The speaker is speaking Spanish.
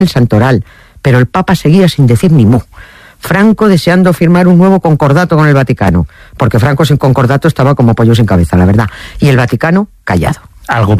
el santoral, pero el Papa seguía sin decir ni mu. Franco deseando firmar un nuevo concordato con el Vaticano, porque Franco sin concordato estaba como pollo sin cabeza, la verdad, y el Vaticano callado. Algo